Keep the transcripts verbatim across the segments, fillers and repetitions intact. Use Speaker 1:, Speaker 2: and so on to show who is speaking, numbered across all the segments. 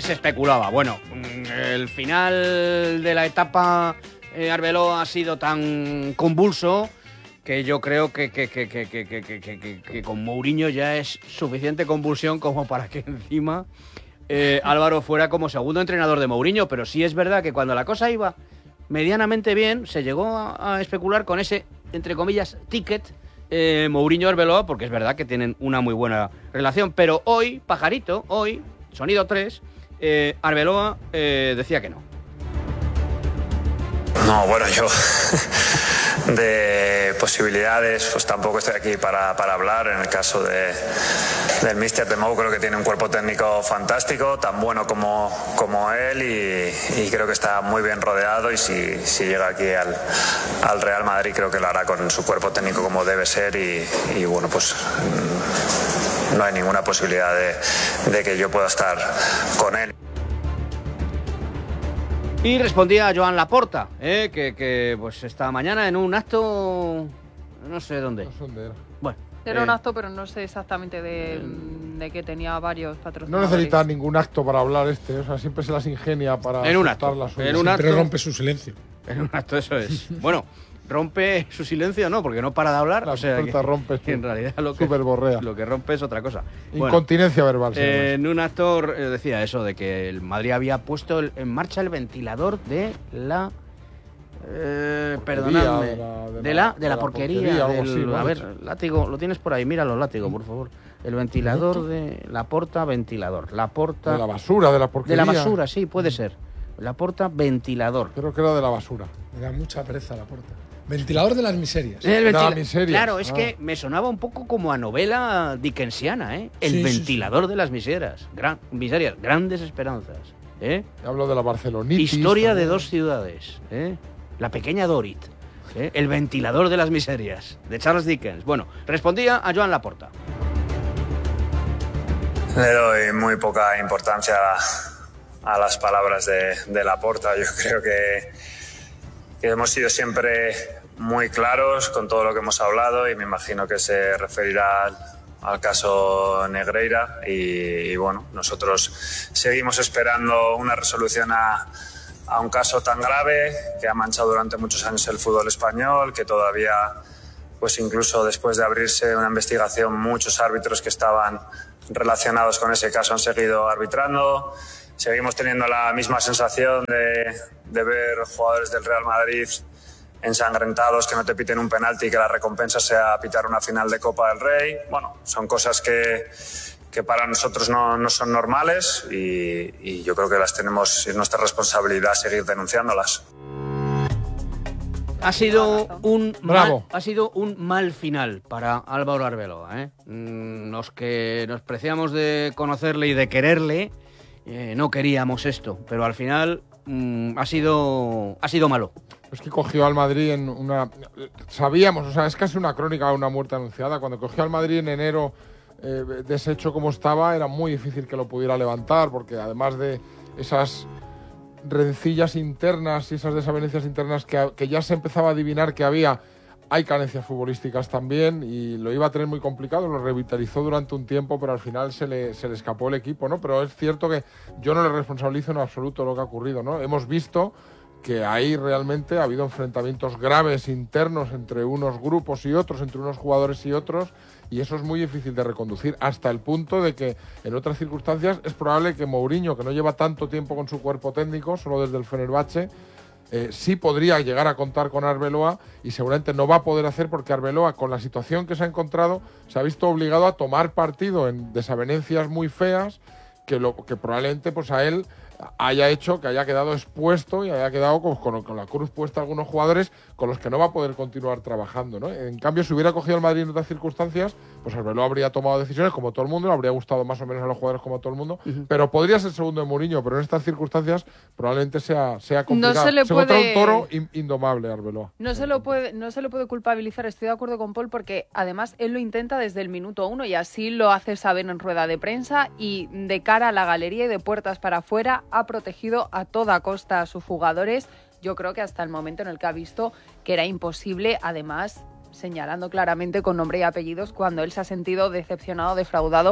Speaker 1: se especulaba. Bueno, el final de la etapa eh, Arbeloa ha sido tan convulso que yo creo que, que, que, que, que, que, que, que, que con Mourinho ya es suficiente convulsión como para que encima eh, Álvaro fuera como segundo entrenador de Mourinho. Pero sí es verdad que cuando la cosa iba medianamente bien, se llegó a, a especular con ese, entre comillas, ticket eh, Mourinho-Arbeloa, porque es verdad que tienen una muy buena relación. Pero hoy, pajarito, hoy, sonido tres, eh, Arbeloa eh, decía que no.
Speaker 2: No, bueno, yo de posibilidades pues tampoco estoy aquí para, para hablar. En el caso de, del míster de Mou, creo que tiene un cuerpo técnico fantástico, tan bueno como, como él, y, y creo que está muy bien rodeado, y si, si llega aquí al, al Real Madrid creo que lo hará con su cuerpo técnico como debe ser, y, y bueno, pues no hay ninguna posibilidad de, de que yo pueda estar con él.
Speaker 1: Y respondía a Joan Laporta, eh, que, que pues esta mañana en un acto, no sé dónde.
Speaker 3: No sé dónde era.
Speaker 1: Bueno,
Speaker 4: Era
Speaker 1: eh,
Speaker 4: un acto, pero no sé exactamente de, de que tenía varios
Speaker 3: No
Speaker 4: patrocinadores.
Speaker 3: necesita ningún acto para hablar este, o sea, siempre se las ingenia para
Speaker 1: En un
Speaker 3: soltar
Speaker 1: acto,
Speaker 3: las suyas.
Speaker 1: en un
Speaker 5: Siempre
Speaker 1: acto.
Speaker 5: rompe su silencio.
Speaker 1: En un acto, eso es. Bueno, rompe su silencio, no, porque no para de hablar.
Speaker 3: La
Speaker 1: o sea,
Speaker 3: puerta
Speaker 1: que,
Speaker 3: rompe
Speaker 1: que en realidad lo que,
Speaker 3: superborrea.
Speaker 1: lo que rompe es otra cosa. Bueno,
Speaker 3: Incontinencia verbal. se llama
Speaker 1: eh,
Speaker 3: eso.
Speaker 1: en un acto eh, decía eso, de que el Madrid había puesto el- en marcha el ventilador de la... Eh,
Speaker 3: Porquería,
Speaker 1: perdonadme.
Speaker 3: de la- de
Speaker 1: De
Speaker 3: la-
Speaker 1: la, de
Speaker 3: de
Speaker 1: la
Speaker 3: la
Speaker 1: porquería.
Speaker 3: porquería, algo
Speaker 1: del-
Speaker 3: así, ¿no?
Speaker 1: a ver, látigo, lo tienes por ahí, míralo, látigo, por favor. El ventilador de la porta ventilador. La porta...
Speaker 3: De la basura, de la
Speaker 1: de
Speaker 3: porquería.
Speaker 1: la basura, sí, puede ser. La porta ventilador.
Speaker 3: Creo que era de la basura.
Speaker 5: Me da mucha pereza la puerta. Ventilador de las miserias.
Speaker 1: El
Speaker 3: De la
Speaker 1: ventila-
Speaker 3: miseria.
Speaker 1: Claro, es
Speaker 3: Ah.
Speaker 1: que me sonaba un poco como a novela dickensiana, ¿eh? El
Speaker 5: Sí, sí,
Speaker 1: ventilador de las miserias. Gran, miserias, grandes esperanzas. ¿eh?
Speaker 3: Hablo de la barcelonitis.
Speaker 1: Historia de
Speaker 3: también.
Speaker 1: dos ciudades. ¿eh? La pequeña Dorit. ¿eh? El ventilador de las miserias. De Charles Dickens. Bueno, respondía a Joan Laporta.
Speaker 2: Le doy muy poca importancia a las palabras de, de Laporta. Yo creo que, que hemos sido siempre muy claros con todo lo que hemos hablado, y me imagino que se referirá al, al caso Negreira, y, y bueno, nosotros seguimos esperando una resolución a, a un caso tan grave que ha manchado durante muchos años el fútbol español, que todavía, pues incluso después de abrirse una investigación, muchos árbitros que estaban relacionados con ese caso han seguido arbitrando. Seguimos teniendo la misma sensación de, de ver jugadores del Real Madrid ensangrentados, que no te piten un penalti y que la recompensa sea pitar una final de Copa del Rey. Bueno, son cosas que, que para nosotros no, no son normales, y, y yo creo que las tenemos, es nuestra responsabilidad seguir denunciándolas.
Speaker 1: Ha sido un
Speaker 3: Bravo.
Speaker 1: mal, ha sido un mal final para Álvaro Arbeloa, ¿eh? Mm, Los que nos preciamos de conocerle y de quererle, eh, no queríamos esto, pero al final mm, ha sido ha sido malo.
Speaker 3: Es que cogió al Madrid en una... Sabíamos, o sea, es casi una crónica de una muerte anunciada. Cuando cogió al Madrid en enero, eh, deshecho como estaba, era muy difícil que lo pudiera levantar, porque además de esas rencillas internas y esas desavenencias internas que, que ya se empezaba a adivinar que había, hay carencias futbolísticas también, y lo iba a tener muy complicado. Lo revitalizó durante un tiempo, pero al final se le, se le escapó el equipo, ¿no? Pero es cierto que yo no le responsabilizo en absoluto lo que ha ocurrido, ¿no? Hemos visto que ahí realmente ha habido enfrentamientos graves internos entre unos grupos y otros, entre unos jugadores y otros, y eso es muy difícil de reconducir, hasta el punto de que en otras circunstancias es probable que Mourinho, que no lleva tanto tiempo con su cuerpo técnico, solo desde el Fenerbahce, eh, sí podría llegar a contar con Arbeloa, y seguramente no va a poder hacer, porque Arbeloa, con la situación que se ha encontrado, se ha visto obligado a tomar partido en desavenencias muy feas, que, lo, que probablemente pues a él haya hecho que haya quedado expuesto y haya quedado con, con, con la cruz puesta a algunos jugadores con los que no va a poder continuar trabajando, ¿no? En cambio, si hubiera cogido al Madrid en otras circunstancias, pues Arbeloa habría tomado decisiones como todo el mundo, le habría gustado más o menos a los jugadores como a todo el mundo, uh-huh. pero podría ser segundo de Mourinho, pero en estas circunstancias probablemente sea, sea complicado.
Speaker 4: No se le
Speaker 3: se
Speaker 4: puede...
Speaker 3: encuentra un toro in, indomable, Arbeloa.
Speaker 4: No se, lo puede, no se le puede culpabilizar, estoy de acuerdo con Paul, porque además él lo intenta desde el minuto uno, y así lo hace saber en rueda de prensa, y de cara a la galería y de puertas para afuera ha protegido a toda costa a sus jugadores. Yo creo que hasta el momento en el que ha visto que era imposible, además señalando claramente con nombre y apellidos cuando él se ha sentido decepcionado, defraudado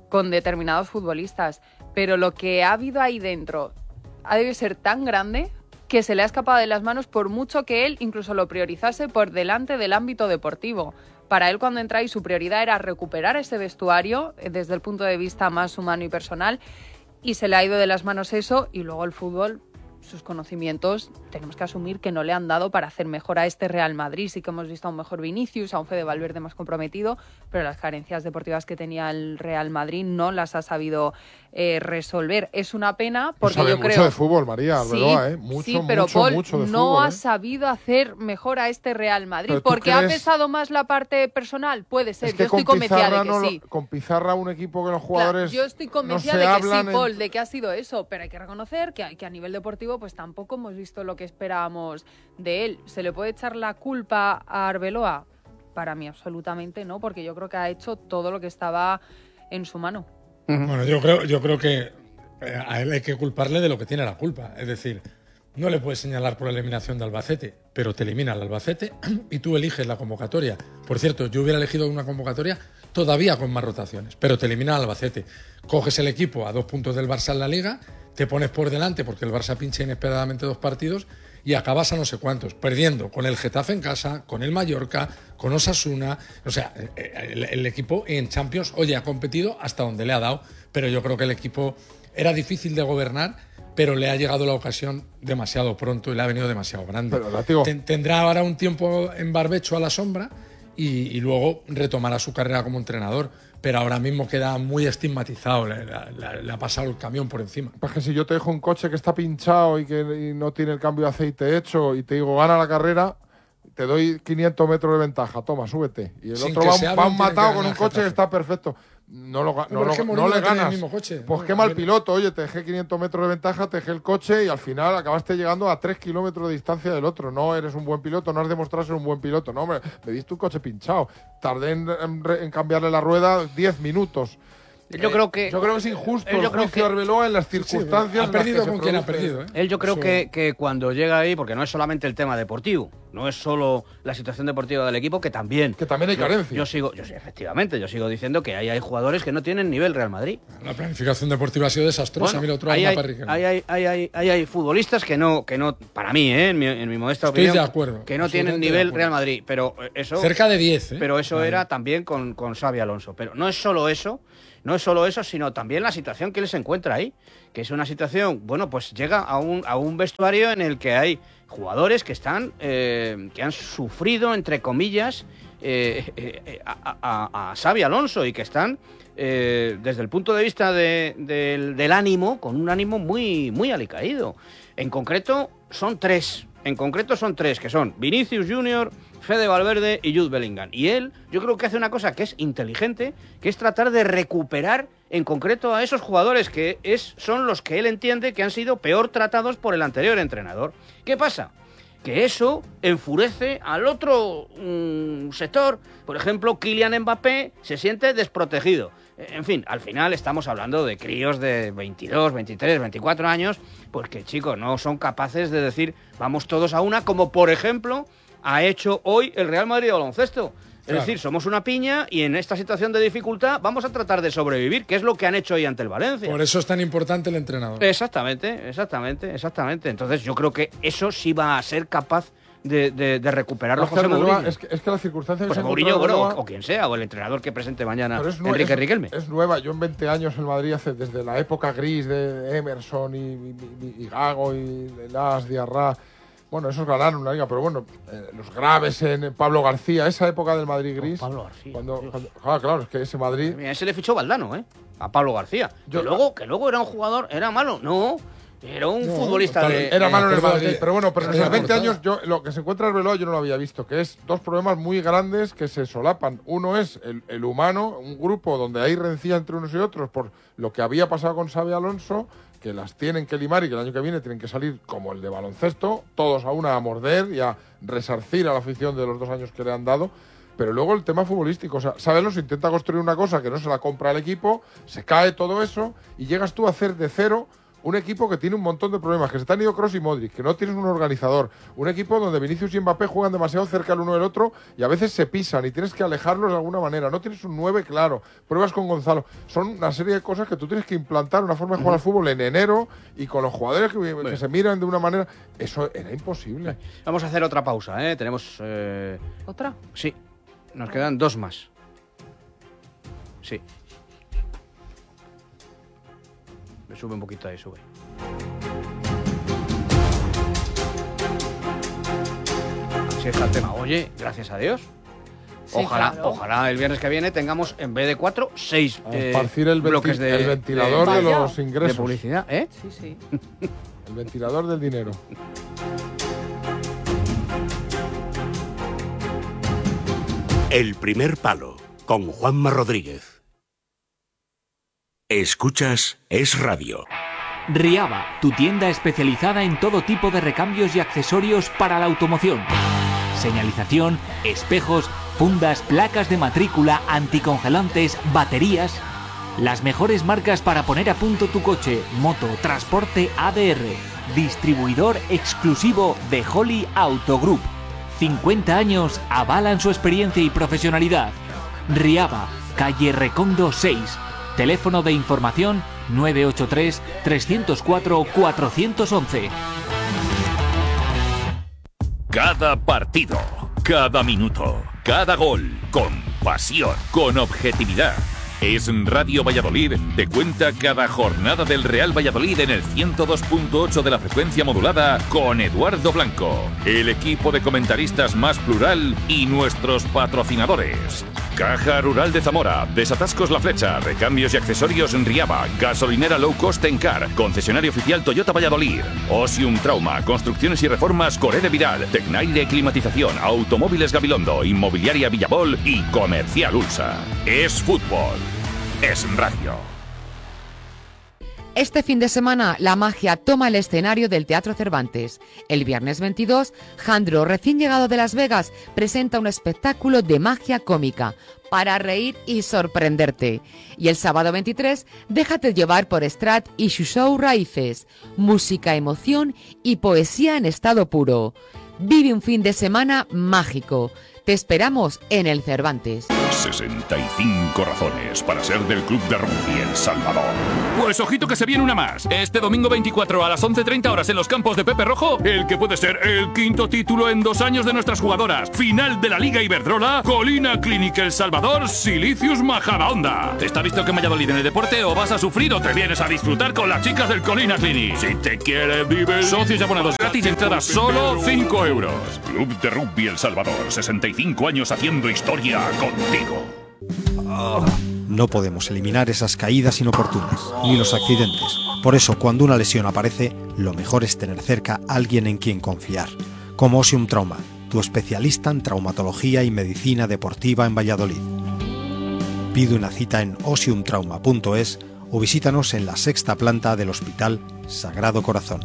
Speaker 4: con determinados futbolistas, pero lo que ha habido ahí dentro ha de ser tan grande que se le ha escapado de las manos, por mucho que él incluso lo priorizase por delante del ámbito deportivo. Para él, cuando entra ahí, su prioridad era recuperar ese vestuario desde el punto de vista más humano y personal, y se le ha ido de las manos eso, y luego el fútbol, sus conocimientos, tenemos que asumir que no le han dado para hacer mejor a este Real Madrid. Sí que hemos visto a un mejor Vinicius, a un Fede Valverde más comprometido, pero las carencias deportivas que tenía el Real Madrid no las ha sabido eh, resolver. Es una pena porque
Speaker 3: sabe
Speaker 4: yo
Speaker 3: mucho
Speaker 4: creo...
Speaker 3: de fútbol, María Arbeloa,
Speaker 4: sí,
Speaker 3: ¿eh? Mucho,
Speaker 4: sí, pero
Speaker 3: mucho,
Speaker 4: Paul
Speaker 3: mucho de
Speaker 4: no
Speaker 3: fútbol,
Speaker 4: ha
Speaker 3: ¿eh?
Speaker 4: sabido hacer mejor a este Real Madrid.
Speaker 3: Pero ¿tú
Speaker 4: ¿Porque ha
Speaker 3: crees?
Speaker 4: pesado más la parte personal? Puede ser,
Speaker 3: Es que
Speaker 4: yo estoy
Speaker 3: con
Speaker 4: convencida
Speaker 3: Pizarra
Speaker 4: de que
Speaker 3: no lo-
Speaker 4: sí.
Speaker 3: Con Pizarra, un equipo que los
Speaker 4: Claro,
Speaker 3: jugadores
Speaker 4: yo estoy
Speaker 3: no
Speaker 4: convencida
Speaker 3: se
Speaker 4: de que
Speaker 3: hablan
Speaker 4: sí,
Speaker 3: en-
Speaker 4: Paul, de que ha sido eso, pero hay que reconocer que, que a nivel deportivo pues tampoco hemos visto lo que esperábamos de él. ¿Se le puede echar la culpa a Arbeloa? Para mí absolutamente no, porque yo creo que ha hecho todo lo que estaba en su mano.
Speaker 5: Bueno, yo creo, yo creo que eh, a él hay que culparle de lo que tiene la culpa. Es decir, no le puedes señalar por la eliminación de Albacete, pero te elimina el Albacete y tú eliges la convocatoria. Por cierto, yo hubiera elegido una convocatoria todavía con más rotaciones, pero te elimina el Albacete. Coges el equipo a dos puntos del Barça en la Liga, te pones por delante porque el Barça pincha inesperadamente dos partidos y acabas a no sé cuántos, perdiendo con el Getafe en casa, con el Mallorca, con Osasuna. O sea, el, el equipo en Champions, oye, ha competido hasta donde le ha dado, pero yo creo que el equipo era difícil de gobernar, pero le ha llegado la ocasión demasiado pronto y le ha venido demasiado grande.
Speaker 3: Pero, Látigo,
Speaker 5: Ten- tendrá ahora un tiempo en barbecho a la sombra y, y luego retomará su carrera como entrenador, pero ahora mismo queda muy estigmatizado, le, le- le ha pasado el camión por encima.
Speaker 3: pues que si yo te dejo un coche que está pinchado y que y no tiene el cambio de aceite hecho y te digo, gana la carrera, te doy quinientos metros de ventaja, toma, súbete. Y el
Speaker 5: Sin
Speaker 3: otro
Speaker 5: que
Speaker 3: va,
Speaker 5: se
Speaker 3: va
Speaker 5: hablen,
Speaker 3: un
Speaker 5: tiene que
Speaker 3: matado
Speaker 5: ganar
Speaker 3: con un coche
Speaker 5: Getafe.
Speaker 3: que está perfecto. No, lo, ga- no,
Speaker 5: Pero
Speaker 3: lo-
Speaker 5: es que
Speaker 3: no
Speaker 5: Mourinho
Speaker 3: le
Speaker 5: no tiene
Speaker 3: ganas.
Speaker 5: el mismo coche.
Speaker 3: Pues
Speaker 5: No,
Speaker 3: qué mal
Speaker 5: a ver.
Speaker 3: piloto, oye, te dejé quinientos metros de ventaja, te dejé el coche y al final acabaste llegando a tres kilómetros de distancia del otro. No eres un buen piloto, no has demostrado ser un buen piloto. No, hombre, me diste un coche pinchado. Tardé en, en re- en cambiarle la rueda diez minutos.
Speaker 1: Yo creo que...
Speaker 3: Yo creo que es injusto
Speaker 1: yo
Speaker 3: el
Speaker 1: creo
Speaker 3: juicio
Speaker 1: que-
Speaker 3: de Arbeloa en las
Speaker 5: Sí,
Speaker 3: circunstancias.
Speaker 5: ha
Speaker 3: en las
Speaker 5: perdido
Speaker 3: que
Speaker 5: con
Speaker 3: se
Speaker 5: quien ha
Speaker 3: produce.
Speaker 5: perdido, ¿eh?
Speaker 1: Él yo creo
Speaker 5: Eso-
Speaker 1: que, que cuando llega ahí, porque no es solamente el tema deportivo, no es solo la situación deportiva del equipo, que también...
Speaker 3: Que también hay
Speaker 1: Yo-
Speaker 3: carencia.
Speaker 1: Yo, sigo, yo sí, efectivamente, yo sigo diciendo que ahí hay jugadores que no tienen nivel Real Madrid.
Speaker 5: La planificación deportiva ha sido desastrosa. Mira, otro
Speaker 1: ahí
Speaker 5: Arna
Speaker 1: hay,
Speaker 5: Parry que no.
Speaker 1: ahí hay, ahí hay- ahí hay futbolistas que no, que no, para mí, ¿eh? en, mi, en mi modesta
Speaker 5: Estoy
Speaker 1: opinión,
Speaker 5: de acuerdo,
Speaker 1: que no tienen
Speaker 5: absolutamente de
Speaker 1: nivel
Speaker 5: acuerdo.
Speaker 1: Real Madrid, pero eh, eso...
Speaker 5: Cerca de diez, ¿eh?
Speaker 1: Pero eso
Speaker 5: Vale.
Speaker 1: era también con, con Xabi Alonso. Pero no es solo eso, no es solo eso, sino también la situación que él se encuentra ahí. Que es una situación, bueno, pues llega a un, a un vestuario en el que hay jugadores que están, eh, que han sufrido, entre comillas, eh, eh, a, a, a Xabi Alonso y que están, eh, desde el punto de vista de- del, del ánimo, con un ánimo muy, muy alicaído. En concreto, son tres. En concreto son tres, que son Vinicius Junior, Fede Valverde y Jude Bellingham. Y él, yo creo que hace una cosa que es inteligente, que es tratar de recuperar en concreto a esos jugadores que es, son los que él entiende que han sido peor tratados por el anterior entrenador. ¿Qué pasa? Que eso enfurece al otro mm, sector. Por ejemplo, Kylian Mbappé se siente desprotegido. En fin, al final estamos hablando de críos de veintidós, veintitrés, veinticuatro años, pues que, chicos, no son capaces de decir vamos todos a una, como por ejemplo ha hecho hoy el Real Madrid de baloncesto. Es
Speaker 5: Claro.
Speaker 1: decir, somos una piña y en esta situación de dificultad vamos a tratar de sobrevivir, que es lo que han hecho hoy ante el Valencia.
Speaker 5: Por eso es tan importante el entrenador.
Speaker 1: Exactamente, exactamente, exactamente. Entonces yo creo que eso sí va a ser capaz de, de, de recuperarlo
Speaker 3: Es que,
Speaker 1: José
Speaker 3: Arbeloa-
Speaker 1: Mourinho.
Speaker 3: es que, es que la circunstancia que
Speaker 1: Pues
Speaker 3: se
Speaker 1: Mourinho,
Speaker 3: encuentra
Speaker 1: bueno,
Speaker 3: Arbeloa-
Speaker 1: o, o quien sea, o el entrenador que presente mañana,
Speaker 3: Pero es nue-
Speaker 1: Enrique
Speaker 3: es-
Speaker 1: Riquelme.
Speaker 3: Es nueva. Yo en veinte años en Madrid, hace, desde la época gris de Emerson y, y, y- y Gago y Las, Diarra. Bueno, esos ganaron una liga, pero bueno, eh, los graves en Pablo García, esa época del Madrid gris.
Speaker 1: Pablo García,
Speaker 3: Cuando,
Speaker 1: Dios.
Speaker 3: cuando- ah, claro, es que ese Madrid.
Speaker 1: Mira, ese le fichó Valdano, ¿eh? A Pablo García.
Speaker 3: Yo-
Speaker 1: que, luego, que luego era un jugador, era malo. No, era un
Speaker 5: No,
Speaker 1: futbolista
Speaker 5: tal-
Speaker 1: de...
Speaker 3: Era
Speaker 1: de-
Speaker 3: malo en el
Speaker 5: Perdón,
Speaker 3: Madrid,
Speaker 5: que-
Speaker 3: pero bueno, pero en
Speaker 5: que
Speaker 3: esos
Speaker 5: me
Speaker 3: veinte
Speaker 5: aportaba.
Speaker 3: años yo, lo que se encuentra Arbeloa yo no lo había visto, que es dos problemas muy grandes que se solapan. Uno es el, el humano, un grupo donde hay rencilla entre unos y otros por lo que había pasado con Xabi Alonso, que las tienen que limar y que el año que viene tienen que salir como el de baloncesto, todos a una a morder y a resarcir a la afición de los dos años que le han dado. Pero luego el tema futbolístico, o sea, Xabi Alonso intenta construir una cosa que no se la compra el equipo, se cae todo eso y llegas tú a hacer de cero un equipo que tiene un montón de problemas, que se te han ido Kroos y Modric, que no tienes un organizador, un equipo donde Vinicius y Mbappé juegan demasiado cerca el uno del otro y a veces se pisan y tienes que alejarlos de alguna manera, no tienes un nueve claro, pruebas con Gonzalo, son una serie de cosas que tú tienes que implantar, una forma de jugar al fútbol en enero y con los jugadores que, bueno. que se miran de una manera, eso era imposible.
Speaker 1: Vamos a hacer otra pausa, ¿eh? Tenemos... Eh...
Speaker 4: ¿Otra?
Speaker 1: Sí, nos quedan dos más. Sí. Me sube un poquito ahí, sube. Así está el tema. Oye, gracias a Dios.
Speaker 4: Sí,
Speaker 1: ojalá,
Speaker 4: claro.
Speaker 1: ojalá el viernes que viene tengamos, en vez de cuatro, seis eh,
Speaker 3: esparcir el,
Speaker 1: bloques de,
Speaker 3: el ventilador de,
Speaker 4: de
Speaker 3: los
Speaker 1: de
Speaker 3: ingresos.
Speaker 1: publicidad, ¿eh?
Speaker 4: Sí, sí.
Speaker 3: El ventilador del dinero.
Speaker 6: El primer palo, con Juanma Rodríguez. Escuchas Es Radio.
Speaker 7: Riaba, tu tienda especializada en todo tipo de recambios y accesorios para la automoción. Señalización, espejos, fundas, placas de matrícula, anticongelantes, baterías. Las mejores marcas para poner a punto tu coche, moto, transporte A D R. Distribuidor exclusivo de Holly Auto Group. cincuenta años avalan su experiencia y profesionalidad. Riaba, calle Recondo seis. Teléfono de información nueve ocho tres, tres cero cuatro, cuatro uno uno.
Speaker 8: Cada partido, cada minuto, cada gol, con pasión, con objetividad. Es Radio Valladolid, te cuenta cada jornada del Real Valladolid en el ciento dos punto ocho de la frecuencia modulada con Eduardo Blanco, el equipo de comentaristas más plural y nuestros patrocinadores. Caja Rural de Zamora, Desatascos La Flecha, recambios y accesorios en Riaba, gasolinera low cost Encar, concesionario oficial Toyota Valladolid, Osium Trauma, construcciones y reformas Corede Viral, Tecnaire Climatización, Automóviles Gabilondo, Inmobiliaria Villabol y Comercial Ulsa. Es fútbol. Es radio.
Speaker 9: Este fin de semana, la magia toma el escenario del Teatro Cervantes. El viernes veintidós, Jandro, recién llegado de Las Vegas, presenta un espectáculo de magia cómica para reír y sorprenderte. Y el sábado veintitrés, déjate llevar por Strat y su show Raíces. Música, emoción y poesía en estado puro. Vive un fin de semana mágico. Te esperamos en el Cervantes.
Speaker 8: sesenta y cinco razones para ser del Club de Rugby El Salvador. Pues ojito que se viene una más. Este domingo veinticuatro a las once treinta horas en los campos de Pepe Rojo, el que puede ser el quinto título en dos años de nuestras jugadoras. Final de la Liga Iberdrola, Colina Clinic El Salvador, Silicius Majadahonda. ¿Está visto que en Valladolid en el deporte o vas a sufrir o te vienes a disfrutar con las chicas del Colina Clinic? Si te quieres vivir, socios y abonados gratis, entrada solo cinco euros. Club de Rugby El Salvador, sesenta y cinco años haciendo historia contigo.
Speaker 10: No podemos eliminar esas caídas inoportunas, ni los accidentes. Por eso, cuando una lesión aparece, lo mejor es tener cerca a alguien en quien confiar. Como Osium Trauma, tu especialista en traumatología y medicina deportiva en Valladolid. Pide una cita en osium trauma punto es o visítanos en la sexta planta del Hospital Sagrado Corazón.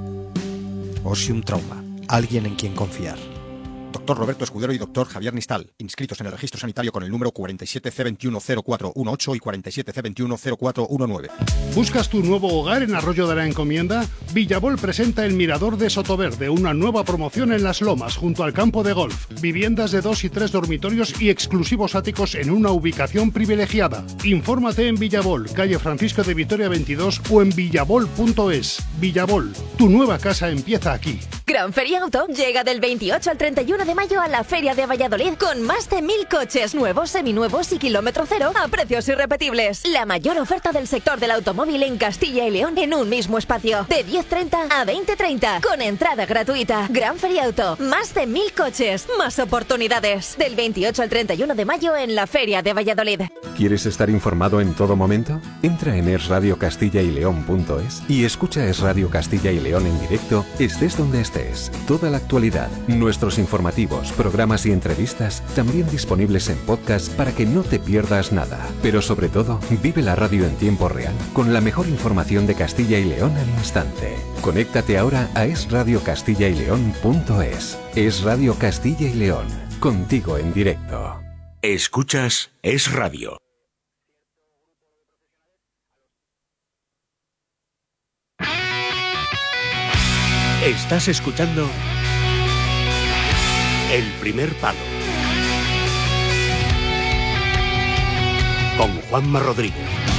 Speaker 10: Osium Trauma, alguien en quien confiar.
Speaker 11: Doctor Roberto Escudero y doctor Javier Nistal, inscritos en el registro sanitario con el número cuarenta y siete C veintiuno cero cuatro dieciocho y cuarenta y siete C veintiuno cero cuatro diecinueve.
Speaker 12: ¿Buscas tu nuevo hogar en Arroyo de la Encomienda? Villabol presenta el Mirador de Sotoverde, una nueva promoción en Las Lomas, junto al campo de golf. Viviendas de dos y tres dormitorios y exclusivos áticos en una ubicación privilegiada. Infórmate en Villabol, calle Francisco de Vitoria veintidós o en villabol punto es. Villabol, tu nueva casa empieza aquí.
Speaker 13: Gran Feria Auto llega del veintiocho al treinta y uno de mayo a la Feria de Valladolid con más de mil coches nuevos, seminuevos y kilómetro cero a precios irrepetibles. La mayor oferta del sector del automóvil en Castilla y León en un mismo espacio. De diez treinta a veinte treinta con entrada gratuita. Gran Feria Auto, más de mil coches, más oportunidades. Del veintiocho al treinta y uno de mayo en la Feria de Valladolid.
Speaker 14: ¿Quieres estar informado en todo momento? Entra en es radio castilla y león punto es y escucha Es Radio Castilla y León en directo, estés donde estés. Toda la actualidad, nuestros informativos, programas y entrevistas también disponibles en podcast para que no te pierdas nada. Pero sobre todo, vive la radio en tiempo real con la mejor información de Castilla y León al instante. Conéctate ahora a es radio castilla y león punto es. Es Radio Castilla y León, contigo en directo.
Speaker 6: Escuchas Es Radio. Estás escuchando El Primer Palo con Juanma Rodríguez.